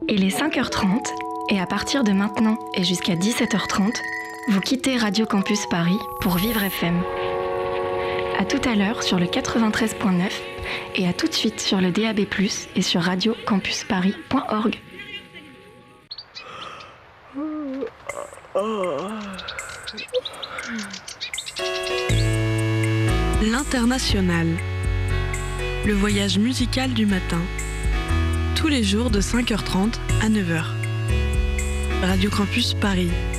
Il est 5h30 et à partir de maintenant et jusqu'à 17h30, vous quittez Radio Campus Paris pour Vivre FM. À tout à l'heure sur le 93.9 et à tout de suite sur le DAB+, et sur radiocampusparis.org. L'International. Le voyage musical du matin. Tous les jours de 5h30 à 9h. Radio Campus Paris.